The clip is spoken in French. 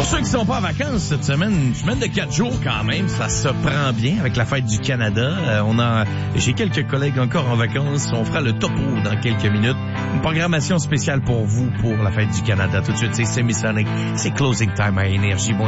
Pour ceux qui sont pas en vacances cette semaine, une semaine de 4 jours quand même, ça se prend bien avec la fête du Canada. J'ai quelques collègues encore en vacances. On fera le topo dans quelques minutes. Une programmation spéciale pour vous pour la fête du Canada. Tout de suite, c'est Semisonic. C'est Closing Time à Énergie. Bon